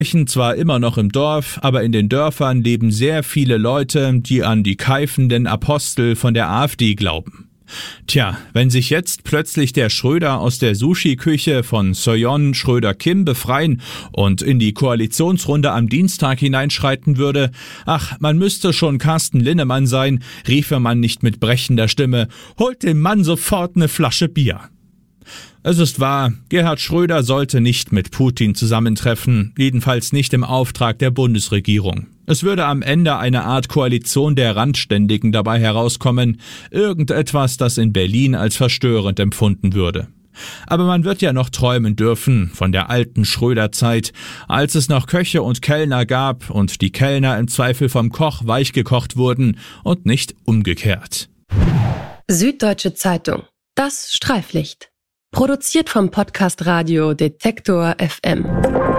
Zwar immer noch im Dorf, aber in den Dörfern leben sehr viele Leute, die an die keifenden Apostel von der AfD glauben. Tja, wenn sich jetzt plötzlich der Schröder aus der Sushi-Küche von Soyeon Schröder-Kim befreien und in die Koalitionsrunde am Dienstag hineinschreiten würde, ach, man müsste schon Carsten Linnemann sein, riefe man nicht mit brechender Stimme, holt dem Mann sofort eine Flasche Bier. Es ist wahr, Gerhard Schröder sollte nicht mit Putin zusammentreffen, jedenfalls nicht im Auftrag der Bundesregierung. Es würde am Ende eine Art Koalition der Randständigen dabei herauskommen, irgendetwas, das in Berlin als verstörend empfunden würde. Aber man wird ja noch träumen dürfen von der alten Schröder-Zeit, als es noch Köche und Kellner gab und die Kellner im Zweifel vom Koch weichgekocht wurden und nicht umgekehrt. Süddeutsche Zeitung. Das Streiflicht. Produziert vom Podcast Radio Detektor FM.